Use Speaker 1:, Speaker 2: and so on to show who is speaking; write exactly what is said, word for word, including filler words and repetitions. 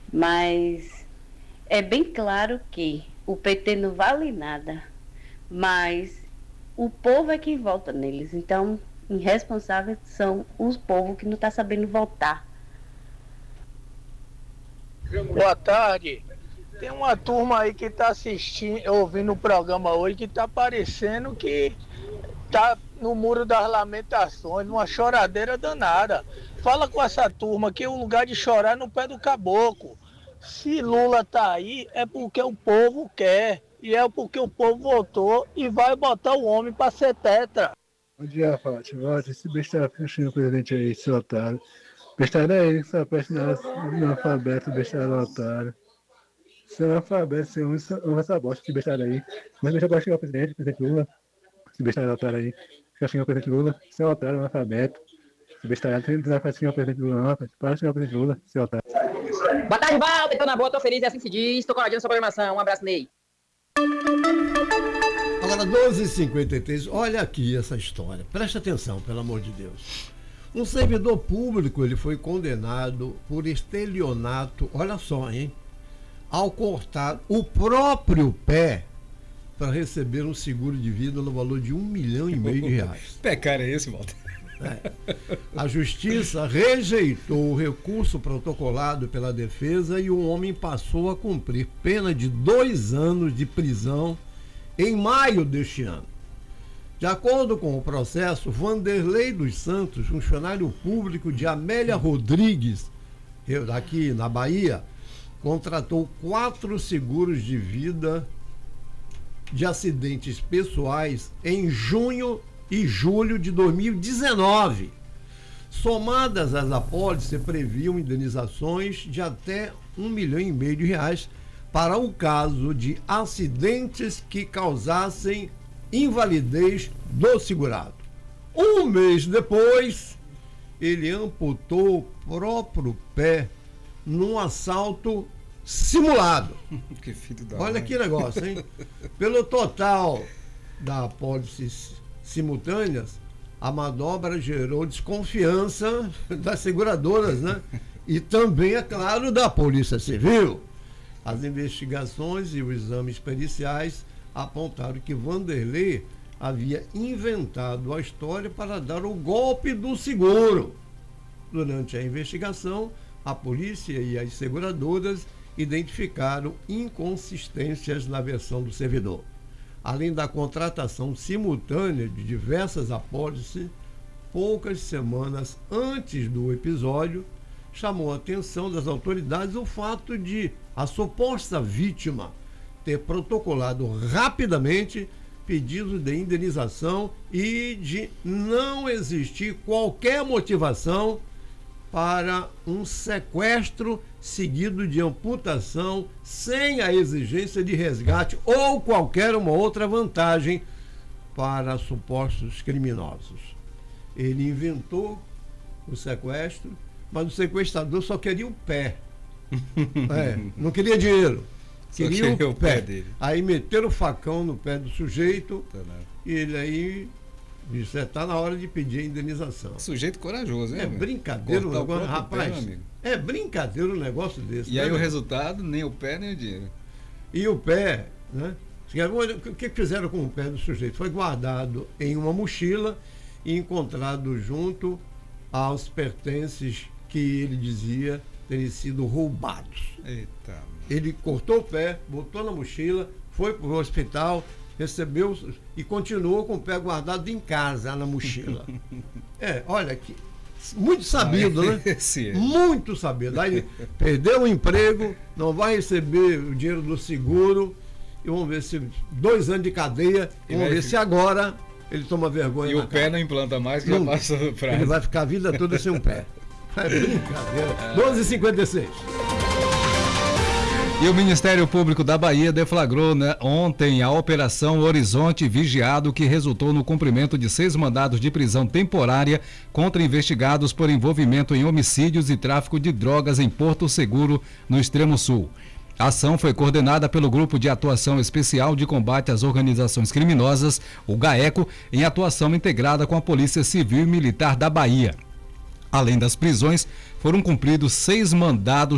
Speaker 1: Mas é bem claro que o P T não vale nada, mas o povo é quem vota neles. Então, irresponsáveis são os povos que não estão sabendo votar.
Speaker 2: Boa tarde. Tem uma turma aí que está assistindo, ouvindo o programa hoje, que está parecendo que está no Muro das Lamentações, uma choradeira danada. Fala com essa turma que o lugar de chorar é no pé do caboclo. Se Lula tá aí, é porque o povo quer. E é porque o povo votou e vai botar o homem para ser tetra.
Speaker 3: Bom dia, Fátima. Olha, esse besta o presidente aí, seu otário. Bestada é ele que só presta analfabeto, bestada otário. Seu analfabeto, seu um essa bosta de bestada aí. Mas deixa eu xingar o presidente, o presidente Lula. Esse bestada otário aí. Fica xingando o presidente Lula. Seu otário, analfabeto. Esse bestada, não tem nada xingar o presidente Lula, não. Para de xingar o presidente Lula, seu otário.
Speaker 4: Boa tarde, Valder. Tô na boa, tô feliz, é assim que se diz. Tô coladinho na sua programação. Um abraço, Ney.
Speaker 5: Agora, doze e cinquenta e três, olha aqui essa história. Presta atenção, pelo amor de Deus. Um servidor público, ele foi condenado por estelionato, olha só, hein? Ao cortar o próprio pé para receber um seguro de vida no valor de um milhão e meio de reais.
Speaker 6: Pé cara é esse, Walter?
Speaker 5: É. A justiça rejeitou o recurso protocolado pela defesa e o homem passou a cumprir pena de dois anos de prisão em maio deste ano. De acordo com o processo, Vanderlei dos Santos, funcionário público de Amélia Rodrigues, aqui na Bahia, contratou quatro seguros de vida de acidentes pessoais em junho e julho de dois mil e dezenove. Somadas as apólices, previam indenizações de até um milhão e meio de reais para o caso de acidentes que causassem invalidez do segurado. Um mês depois, ele amputou o próprio pé num assalto simulado.
Speaker 6: Que filho da
Speaker 5: Olha
Speaker 6: mãe.
Speaker 5: que negócio, hein? Pelo total da apólice simultâneas, a manobra gerou desconfiança das seguradoras, né? E também, é claro, da Polícia Civil. As investigações e os exames periciais apontaram que Vanderlei havia inventado a história para dar o golpe do seguro. Durante a investigação, a polícia e as seguradoras identificaram inconsistências na versão do servidor. Além da contratação simultânea de diversas apólices, poucas semanas antes do episódio, chamou a atenção das autoridades o fato de a suposta vítima ter protocolado rapidamente pedidos de indenização e de não existir qualquer motivação para um sequestro seguido de amputação sem a exigência de resgate ou qualquer uma outra vantagem para supostos criminosos. Ele inventou o sequestro, mas o sequestrador só queria o pé. É, não queria dinheiro. Queria o, o pé. pé dele. Aí meteram o facão no pé do sujeito, tá, e ele aí disse, está na hora de pedir a indenização.
Speaker 6: Sujeito corajoso, hein?
Speaker 5: É brincadeira o negócio, rapaz.
Speaker 6: Pé, amigo.
Speaker 5: É brincadeira um negócio desse.
Speaker 6: E né, aí o resultado, nem o pé, nem o dinheiro.
Speaker 5: E o pé, né? O que fizeram com o pé do sujeito? Foi guardado em uma mochila e encontrado junto aos pertences que ele dizia terem sido roubados.
Speaker 6: Eita.
Speaker 5: Ele cortou o pé, botou na mochila, foi para o hospital, recebeu e continuou com o pé guardado em casa, na mochila. É, olha aqui, muito sabido, né?
Speaker 6: É.
Speaker 5: Muito sabido. Aí perdeu o emprego, não vai receber o dinheiro do seguro, e vamos ver se dois anos de cadeia, e vamos ver se agora ele toma vergonha.
Speaker 6: E o pé não implanta mais, que não, já passa do prazo.
Speaker 5: Ele vai ficar a vida toda sem um pé. É brincadeira. É. doze e cinquenta e seis.
Speaker 6: E o Ministério Público da Bahia deflagrou, né, ontem a Operação Horizonte Vigiado, que resultou no cumprimento de seis mandados de prisão temporária contra investigados por envolvimento em homicídios e tráfico de drogas em Porto Seguro, no Extremo Sul. A ação foi coordenada pelo Grupo de Atuação Especial de Combate às Organizações Criminosas, o GAECO, em atuação integrada com a Polícia Civil e Militar da Bahia. Além das prisões, foram cumpridos seis mandados